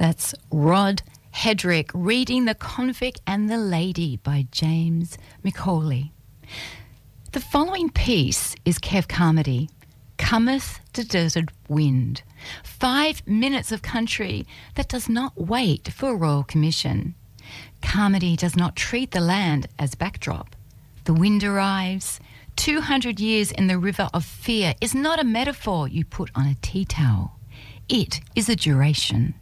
That's Rod Hedrick reading The Convict and the Lady by James Macaulay. The following piece is Kev Carmody, Cometh the Desert Wind. 5 minutes of country that does not wait for a royal commission. Carmody does not treat the land as backdrop. The wind arrives. 200 years in the river of fear is not a metaphor you put on a tea towel. It is a duration.